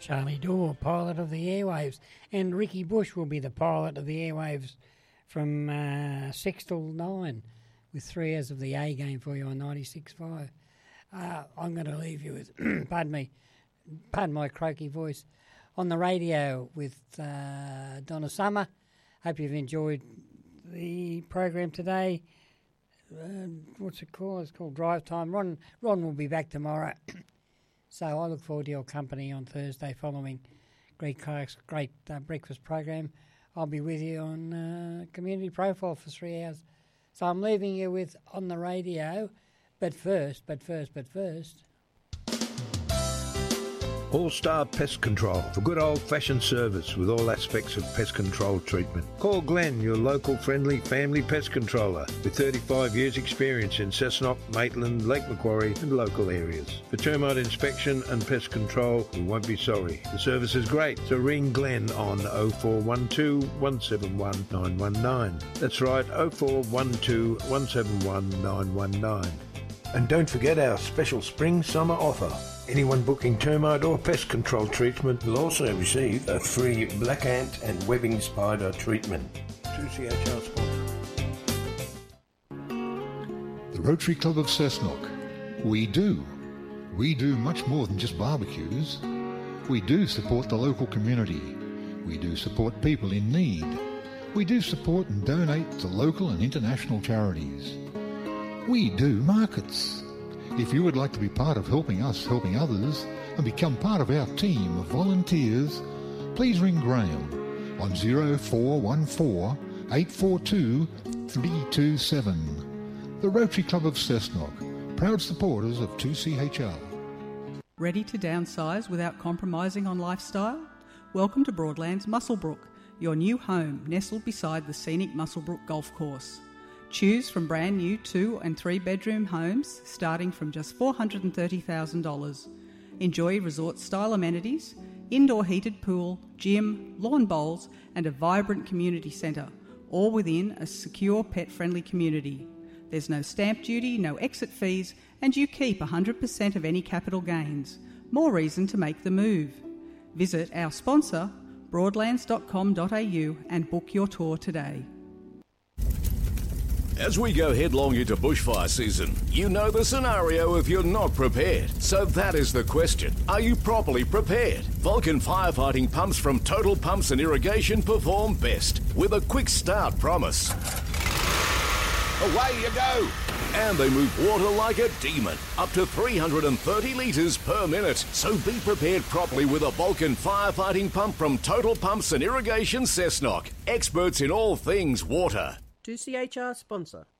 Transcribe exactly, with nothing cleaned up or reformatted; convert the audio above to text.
Charlie Dorr, pilot of the airwaves, and Ricky Bush will be the pilot of the airwaves from uh, six till nine, with three hours of the A game for you on ninety-six point five. Uh, I'm going to leave you with, pardon me, pardon my croaky voice, on the radio with uh, Donna Summer. Hope you've enjoyed the program today. Uh, what's it called? It's called Drive Time. Ron, Ron will be back tomorrow. So I look forward to your company on Thursday following Greg Clark's great uh, breakfast program. I'll be with you on uh, Community Profile for three hours. So I'm leaving you with On the Radio. But first, but first, but first... All-Star Pest Control for good old-fashioned service with all aspects of pest control treatment. Call Glenn, your local friendly family pest controller with thirty-five years experience in Cessnock, Maitland, Lake Macquarie and local areas. For termite inspection and pest control, you won't be sorry. The service is great, so ring Glenn on oh four one two, one seven one, nine one nine. That's right, oh four one two, one seven one, nine one nine. And don't forget our special spring-summer offer. Anyone booking termite or pest control treatment will also receive a free black ant and webbing spider treatment. two C H R sponsor. The Rotary Club of Cessnock. We do. We do much more than just barbecues. We do support the local community. We do support people in need. We do support and donate to local and international charities. We do markets. If you would like to be part of helping us helping others and become part of our team of volunteers, please ring Graham on oh four one four, eight four two, three two seven. The Rotary Club of Cessnock, proud supporters of two C H R. Ready to downsize without compromising on lifestyle? Welcome to Broadlands Muswellbrook, your new home nestled beside the scenic Muswellbrook Golf Course. Choose from brand new two and three bedroom homes starting from just four hundred thirty thousand dollars. Enjoy resort style amenities, indoor heated pool, gym, lawn bowls and a vibrant community centre, all within a secure pet friendly community. There's no stamp duty, no exit fees and you keep one hundred percent of any capital gains. More reason to make the move. Visit our sponsor broadlands dot com dot a u and book your tour today. As we go headlong into bushfire season, you know the scenario if you're not prepared. So that is the question. Are you properly prepared? Vulcan firefighting pumps from Total Pumps and Irrigation perform best with a quick start promise. Away you go! And they move water like a demon, up to three hundred thirty litres per minute. So be prepared properly with a Vulcan firefighting pump from Total Pumps and Irrigation Cessnock. Experts in all things water. two C H R sponsor.